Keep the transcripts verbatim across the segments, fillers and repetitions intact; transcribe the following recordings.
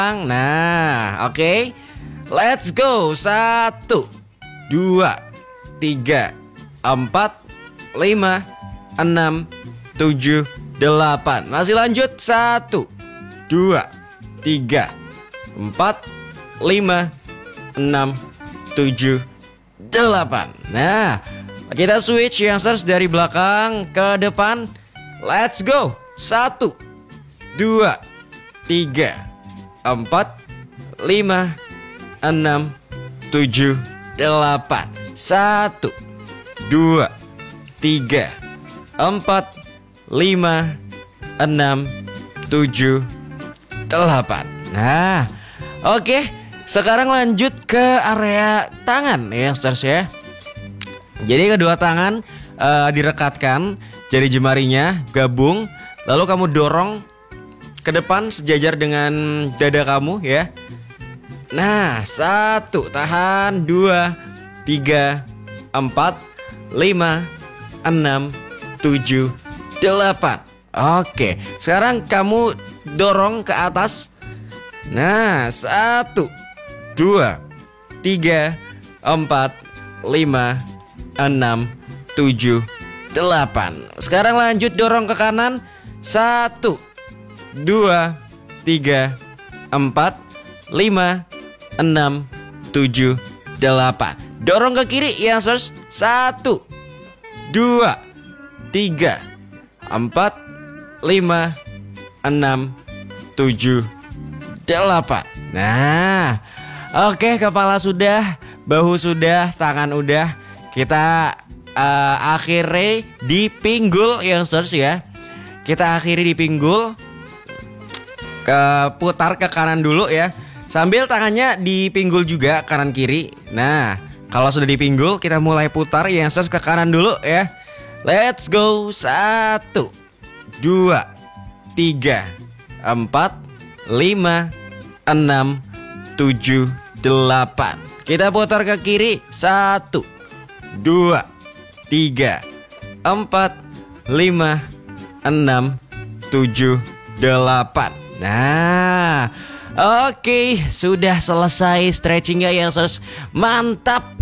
Nah, oke, okay. Let's go. Satu, dua, tiga, empat, lima, enam, tujuh, delapan. Masih lanjut. Satu, dua, tiga, empat, lima, enam, tujuh, delapan. Nah, kita switch youngsters dari belakang ke depan. Let's go. Satu, dua, tiga, empat, lima, enam, tujuh, delapan. Satu, dua, tiga, empat, lima, enam, tujuh, delapan. Nah, oke okay. Sekarang lanjut ke area tangan ya, youngsters ya. Jadi kedua tangan uh, direkatkan, jari jemarinya gabung, lalu kamu dorong ke depan sejajar dengan dada kamu ya. Nah, satu, tahan, dua, tiga, empat, lima, enam, tujuh, delapan. Oke, sekarang kamu dorong ke atas. Nah, satu, dua, tiga, empat, lima, enam, tujuh, delapan. Sekarang lanjut dorong ke kanan. Satu, dua, tiga, empat, lima, enam, tujuh, delapan. Dorong ke kiri youngsters. Satu, dua, tiga, empat, lima, enam, tujuh, delapan. Nah, oke, okay, kepala sudah, bahu sudah, tangan udah. Kita uh, akhiri di pinggul youngsters ya. Kita akhiri di pinggul. Ke putar ke kanan dulu ya. Sambil tangannya dipinggul juga kanan kiri. Nah, kalau sudah dipinggul kita mulai putar youngsters ke kanan dulu ya. Let's go. Satu, dua, tiga, empat, lima, enam, tujuh, delapan. Kita putar ke kiri. Satu, dua, tiga, empat, lima, enam, tujuh, delapan. Nah, oke, okay, sudah selesai stretchingnya youngsters. Mantap.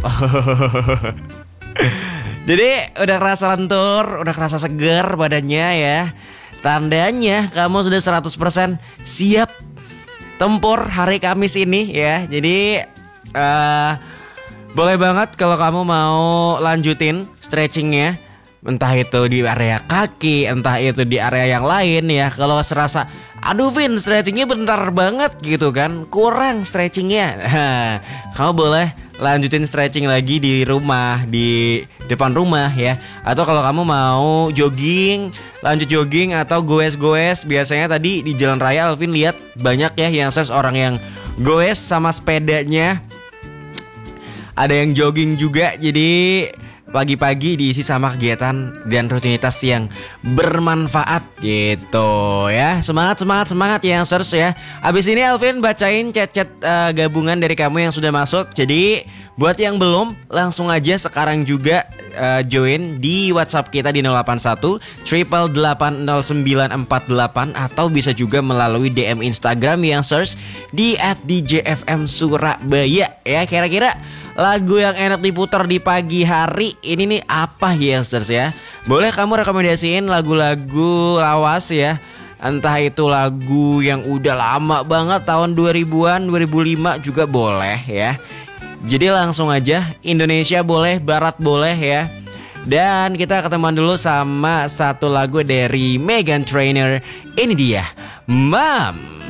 Jadi udah kerasa lentur, udah kerasa segar badannya ya. Tandanya kamu sudah seratus persen siap tempur hari Kamis ini ya. Jadi uh, boleh banget kalau kamu mau lanjutin stretchingnya. Entah itu di area kaki, entah itu di area yang lain ya. Kalau serasa, aduh Vin, stretchingnya bentar banget gitu kan, kurang stretchingnya, nah, kamu boleh lanjutin stretching lagi di rumah, di depan rumah ya. Atau kalau kamu mau jogging, lanjut jogging atau goes-goes. Biasanya tadi di jalan raya Alvin lihat banyak ya yang ses orang yang goes sama sepedanya. Ada yang jogging juga, jadi pagi-pagi diisi sama kegiatan dan rutinitas yang bermanfaat gitu ya. Semangat, semangat, semangat ya youngsters ya. Abis ini Alvin bacain chat-chat uh, gabungan dari kamu yang sudah masuk. Jadi buat yang belum, langsung aja sekarang juga uh, join di WhatsApp kita di nol delapan satu delapan delapan nol sembilan empat delapan. Atau bisa juga melalui D M Instagram youngsters di at D J F M Surabaya ya. Kira-kira lagu yang enak diputar di pagi hari ini nih apa youngsters ya? Boleh kamu rekomendasiin lagu-lagu lawas ya. Entah itu lagu yang udah lama banget tahun dua ribuan, dua ribu lima juga boleh ya. Jadi langsung aja, Indonesia boleh, Barat boleh ya. Dan kita ketemuan dulu sama satu lagu dari Meghan Trainor. Ini dia, Mom.